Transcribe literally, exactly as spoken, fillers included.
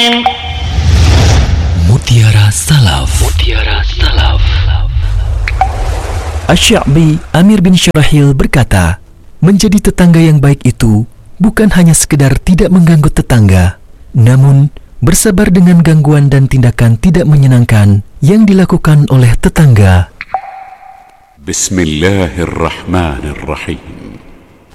Mutiara Salaf. Mutiara Salaf. Asy-Sya'bi Amir bin Syarahil berkata, menjadi tetangga yang baik itu bukan hanya sekedar tidak mengganggu tetangga, namun bersabar dengan gangguan dan tindakan tidak menyenangkan yang dilakukan oleh tetangga. Bismillahirrahmanirrahim.